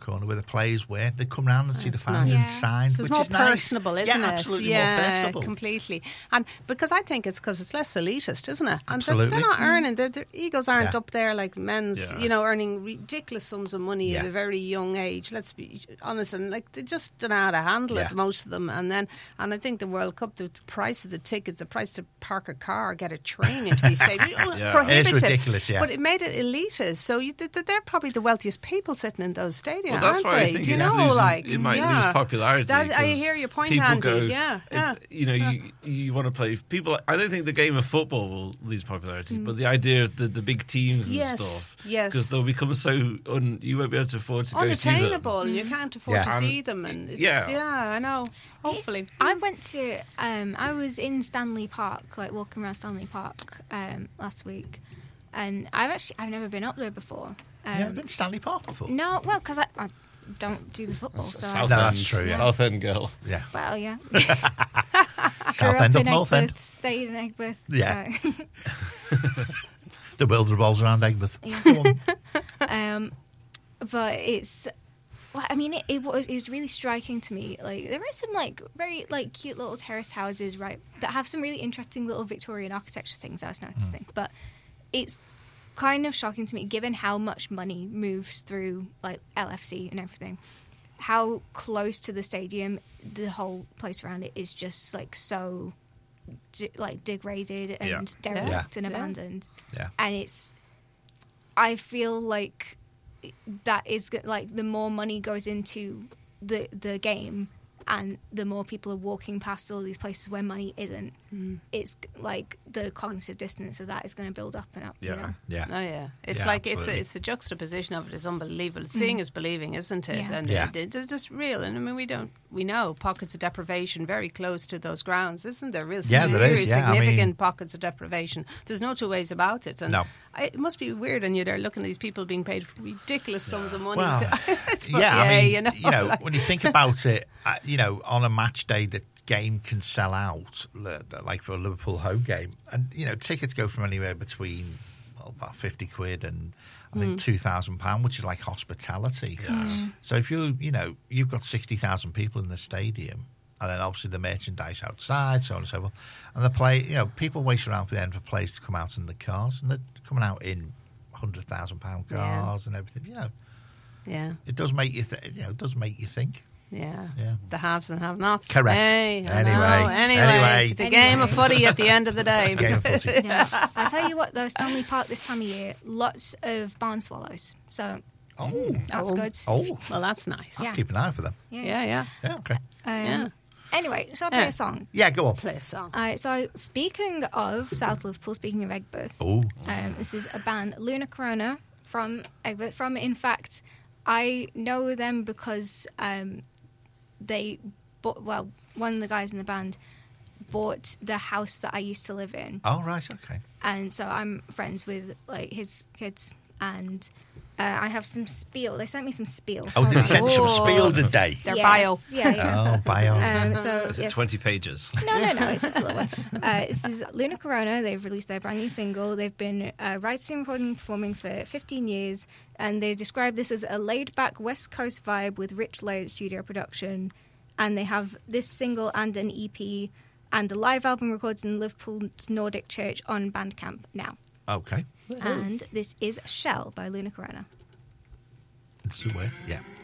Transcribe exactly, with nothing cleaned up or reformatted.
corner where the players were. They come round and see the fans nice. and Yeah. signs, So it's which more is nice. personable, isn't yeah, it? Absolutely yeah, more personable. completely. And because I think it's because it's less elitist, isn't it? And Absolutely. they're, they're not earning. Their, their egos aren't Yeah. up there like men's. Yeah. You know, earning ridiculous sums of money Yeah. at a very young age. Let's be honest, and like they just don't know how to handle Yeah. it. Most of them, and then and I think the World Cup, the price of the tickets, the price to park a car, or get a train into these stadiums, oh, Yeah. prohibitive. It is ridiculous, yeah. But it made it elitist. So you, they're probably the wealthiest people sitting in those stadiums, Well, that's aren't why they? I think Do you it's know, losing, like it might yeah. lose popularity. That, I 'cause hear your point, people Andy. go, yeah, yeah. it's- You know, you you want to play people. I don't think the game of football will lose popularity, but the idea of the, the big teams and Mm. Yes, stuff, yes. because they'll become so un, you won't be able to afford to go see them. Unattainable, and you can't afford Yeah. to And- see them. And it's, yeah. yeah, I know. It's- Hopefully, I went to. Um, I was in Stanley Park, like walking around Stanley Park um, last week, and I've actually I've never been up there before. Um, You ever been to Stanley Park before? No, well, because I, I don't do the football. So South No, End, that's true, yeah. South End girl. Yeah. well, yeah. South End, up North End. Stayed in Egbert. Yeah. so- The world revolves around Egbert. Yeah. Go on. um, but it's. Well, I mean, it, it was it was really striking to me. Like there are some like very like cute little terrace houses, right, that have some really interesting little Victorian architecture things I was noticing. But it's kind of shocking to me, given how much money moves through like L F C and everything, how close to the stadium the whole place around it is just like so de- like degraded and Yeah. derelict Yeah. and Yeah. abandoned. Yeah. And it's, I feel like that is go- like the more money goes into the the game and the more people are walking past all these places where money isn't, it's like the cognitive dissonance of that is going to build up and up. Yeah. You know? Yeah. oh yeah, it's Yeah, like it's absolutely. a, it's the juxtaposition of it is unbelievable. Seeing is believing, isn't it? Yeah. And Yeah. it, it's just real. And I mean, we don't we know pockets of deprivation very close to those grounds, isn't there? Real Yeah, there serious, is, yeah, I significant mean- pockets of deprivation. There's no two ways about it. And No. I, it must be weird, and you're there looking at these people being paid ridiculous sums of money. Well, to, it's yeah, I yeah, mean, you know, like- when you think about it, uh, you know, on a match day, the game can sell out, li- like for a Liverpool home game, and you know, tickets go from anywhere between well, about fifty quid and I think two thousand pound, which is like hospitality. So if you, you know, you've got sixty thousand people in the stadium, and then obviously the merchandise outside, so on and so forth, and the play, you know, people wait around for the end for players to come out in the cars, and they're coming out in hundred thousand pound cars and everything. You know, yeah, it does make you, th- you know, it does make you think. yeah, Yeah. the haves and have-nots. Correct. Hey, I Anyway, know. anyway, anyway. it's a game of footy at the end of the day. It's a game of footy. Yeah. I'll tell you what, though, Stanley Park this time of year, lots of barn swallows. So Oh, that's Oh. good. oh, Well, that's nice. I'll Yeah. keep an eye out for them. Yeah, yeah. Yeah, okay. Um, Yeah. Anyway, so I'll play Yeah. a song. Yeah, go on. Play a song. All right, so speaking of South Liverpool, speaking of Egbert, Oh, um, this is a band, Luna Corona, from Egbert. From, in fact, I know them because um, they bought, well, one of the guys in the band bought the house that I used to live in. oh, right, okay. And so I'm friends with like his kids, and uh, I have some spiel. They sent me some spiel. Oh, did they send you some Oh. spiel today? Their Yes, bio. Yeah, yeah. Oh, bio. Um, so Is it yes. twenty pages? No, no, no. It's just a little one. Uh, this is Luna Corona. They've released their brand new single. They've been uh, writing, recording, and performing for fifteen years, and they describe this as a laid-back West Coast vibe with rich layered studio production. And they have this single and an E P and a live album recorded in Liverpool's Nordic Church on Bandcamp now. Okay. And this is Shell by Luna Corona. This is where, yeah.